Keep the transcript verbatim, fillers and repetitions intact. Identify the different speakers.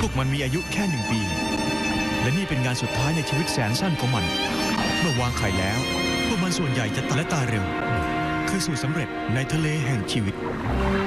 Speaker 1: กมันมีอายุแค่หนึ่งปี และนี่เป็นงานสุดท้ายในชีวิตแสนสั้นของมัน เมื่อวางไข่แล้วพวกมันส่วนใหญ่จะตายและตายเร็ว คือสูตรสำเร็จในทะเลแห่งชีวิต